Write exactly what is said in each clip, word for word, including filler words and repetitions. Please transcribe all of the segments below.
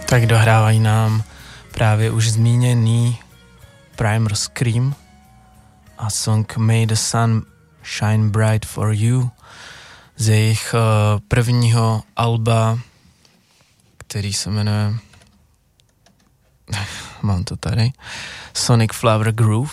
Tak dohrávají nám právě už zmíněný Primal Scream a song May the Sun Shine Bright for You z jejich uh, prvního alba, který se jmenuje mám to tady Sonic Flower Groove.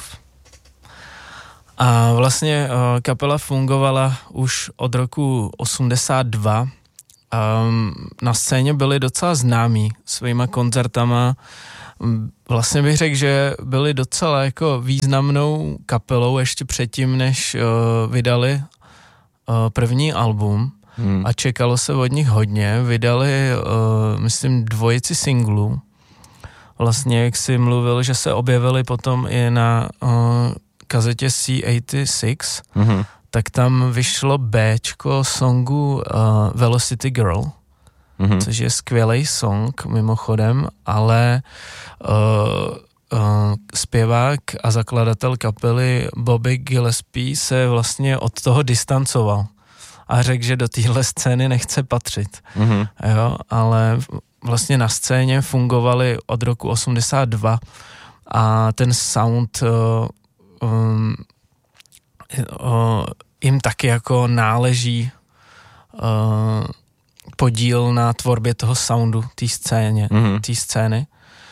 A vlastně uh, kapela fungovala už od roku osmdesát dva. Um, na scéně byli docela známí svýma koncertama. Vlastně bych řekl, že byli docela jako významnou kapelou ještě předtím, než uh, vydali uh, první album. Hmm. A čekalo se od nich hodně. Vydali, uh, myslím, dvojici singlů. Vlastně, jak si mluvil, že se objevili potom i na uh, kazetě C osmdesát šest, mm-hmm. tak tam vyšlo Bčko songu uh, Velocity Girl, mm-hmm. což je skvělej song mimochodem, ale uh, uh, zpěvák a zakladatel kapely Bobby Gillespie se vlastně od toho distancoval a řekl, že do téhle scény nechce patřit. Mm-hmm. Jo, ale vlastně na scéně fungovali od roku osmdesát dva a ten sound uh, um, uh, jim taky jako náleží uh, podíl na tvorbě toho soundu té scéně, mm-hmm. té scény.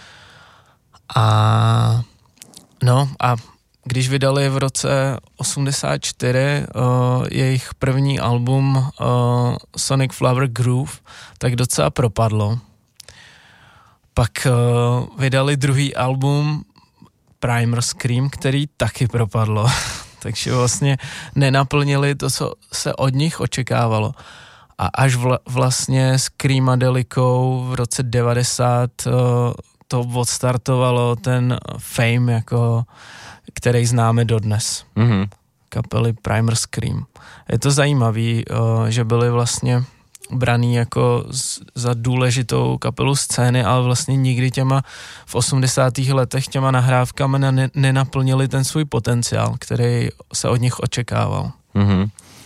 A no a když vydali v roce osmdesát čtyři uh, jejich první album uh, Sonic Flower Groove, tak docela propadlo. Pak uh, vydali druhý album Primal Scream, který taky propadlo. Takže vlastně nenaplnili to, co se od nich očekávalo. A až vla, vlastně s Creamadelikou v roce devadesát uh, to odstartovalo ten fame, jako, který známe dodnes. Mm-hmm. Kapely Primal Scream. Je to zajímavý, uh, že byli vlastně braný jako z, za důležitou kapelu scény, ale vlastně nikdy těma v osmdesátých letech těma nahrávkami ne, nenaplnili ten svůj potenciál, který se od nich očekával. Mm-hmm.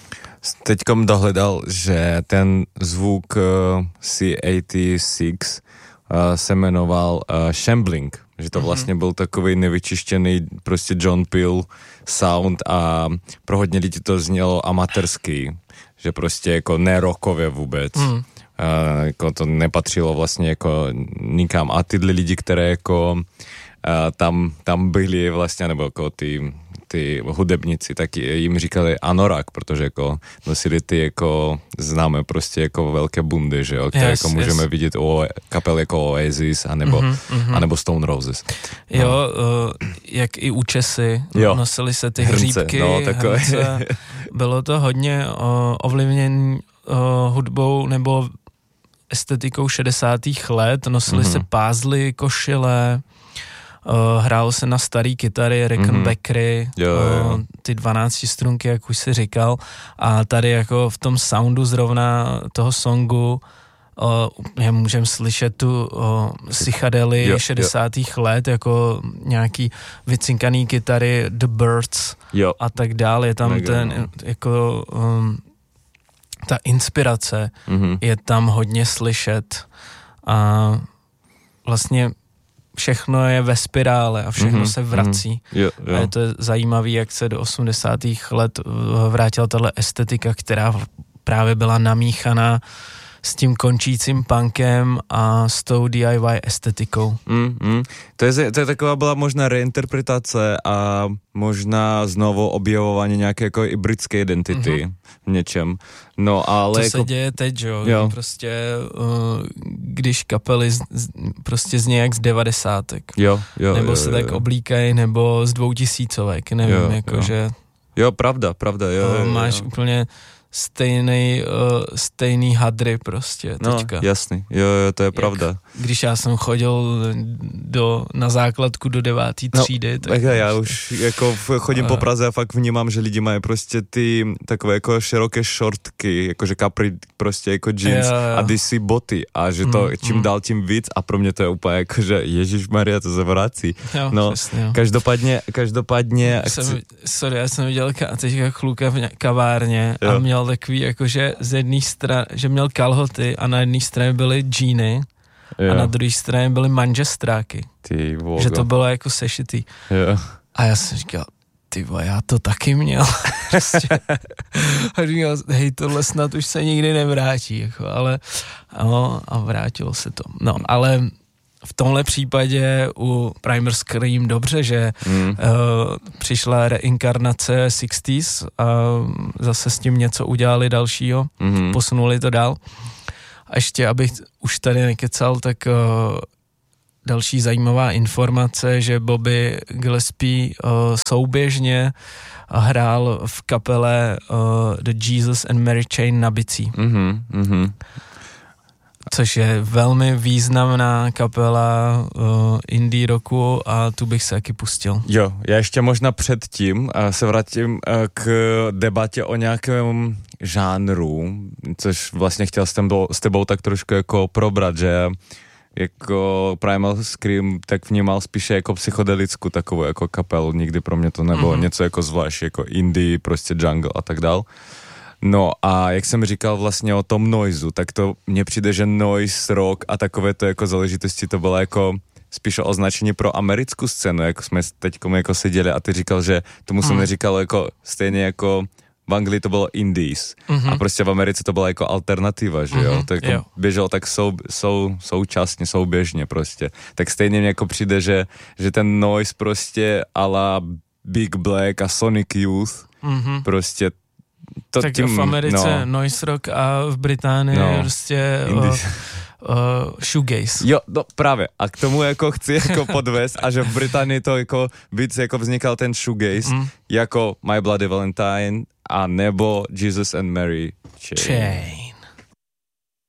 Teďkom dohledal, že ten zvuk uh, C osmdesát šest uh, se jmenoval uh, Shambling, že to vlastně mm-hmm. byl takový nevyčištěný prostě John Peel sound a pro hodně lidí to znělo amatérský, že prostě jako nerokově vůbec. Mm. Uh, jako to nepatřilo vlastně jako nikam. A tyhle lidi, které jako uh, tam, tam byli vlastně, nebo jako ty, ty hudebníci, tak jim říkali anorak, protože jako nosili ty jako známe prostě jako velké bundy, že jo, které yes, jako můžeme yes. vidět o kapel jako Oasis anebo, mm-hmm. anebo Stone Roses. No. Jo, uh, jak i účesy, jo. nosili se ty hrnce, hříbky, no, hrnce. Bylo to hodně uh, ovlivněn uh, hudbou nebo estetikou šedesátých let, nosili mm-hmm. se pázly, košile, Uh, hrálo se na starý kytary, Rickenbackery, mm-hmm. uh, ty dvanáctistrunky, jak už si říkal, a tady jako v tom soundu zrovna toho songu uh, můžeme slyšet tu uh, psychedely jo, šedesátých jo. let, jako nějaký vycinkaný kytary, The Birds jo. a tak dále. Je tam Mega, ten, no. jako um, ta inspirace mm-hmm. je tam hodně slyšet a vlastně všechno je ve spirále a všechno mm-hmm, se vrací. Mm-hmm. Jo, jo. A je to zajímavé, jak se do osmdesátých let vrátila tato estetika, která právě byla namíchaná s tím končícím punkem a s tou D I Y estetikou. Mm, mm. To, je, to je taková byla možná reinterpretace a možná znovu objevování nějaké jako i britské identity mm-hmm. v něčem. No, ale to jako... se děje teď, jo. jo. Prostě, uh, když kapely z, z, prostě z nějak z devadesátek. Jo, jo, nebo jo, se jo, tak jo. oblíkají, nebo z dvoutisícovek, nevím, jo, jako, jo. že... Jo, pravda, pravda, jo. Uh, jo, jo máš jo. úplně stejný, uh, stejný hadry prostě teďka. No, jasný, jo, jo, to je Jak, pravda. Když já jsem chodil do, na základku do devátý třídy. No, tak já už jako chodím uh, po Praze a fakt vnímám, že lidi mají prostě ty takové jako široké šortky, jakože kapry prostě jako jeans jo, jo. a disy boty a že to mm, čím mm. dál tím víc a pro mě to je úplně jako, že Ježišmaria, to se vrací. Jo, no, přesně, jo. každopádně, každopádně... Jsem, chci... Sorry, já jsem viděl ka- teďka chluka v kavárně jo. a měl takový jakože z jedné strany, že měl kalhoty a na jedné straně byly džíny jo. A na druhé straně byly manžestráky. Ty vogo. Že to bylo jako sešitý. Jo. A já jsem říkal, ty vole, já to taky měl. A říkal, hej, tohle snad už se nikdy nevrátí, jako, ale no, a vrátilo se to. No, ale v tomhle případě u Primal Scream dobře, že mm. uh, přišla reinkarnace šedesátých a zase s tím něco udělali dalšího, mm. posunuli to dál. A ještě, abych už tady nekecal, tak uh, další zajímavá informace, že Bobby Gillespie uh, souběžně hrál v kapele uh, The Jesus and Mary Chain na bicí. Mm-hmm, mm-hmm. Což je velmi významná kapela uh, indie rocku a tu bych se taky pustil. Jo, já ještě možná předtím uh, se vrátím uh, k debatě o nějakém žánru, což vlastně chtěl s tebou, s tebou tak trošku jako probrat, že jako Primal Scream tak vnímal spíše jako psychodelickou takovou jako kapelu, nikdy pro mě to nebylo mm-hmm. něco jako zvlášť, jako indie, prostě jungle a tak dál. No a jak jsem říkal vlastně o tom noizu, tak to mně přijde, že noise, rock a takové to jako záležitosti to bylo jako spíše označení pro americkou scénu, jako jsme teďkom jako seděli a ty říkal, že tomu se mm. neříkalo jako stejně jako v Anglii to bylo indies mm-hmm. a prostě v Americe to byla jako alternativa, že jo, mm-hmm. to jako jo. běželo tak sou, sou, současně, souběžně prostě. Tak stejně mně jako přijde, že, že ten noise prostě a la Big Black a Sonic Youth mm-hmm. prostě to tak tím, v Americe no. noise rock a v Británii no. prostě uh, uh, shoegaze. Jo, no právě. A k tomu jako chci jako podvést a že v Británii to jako víc jako vznikal ten shoegaze mm. jako My Bloody Valentine a nebo Jesus and Mary Chain. Chain.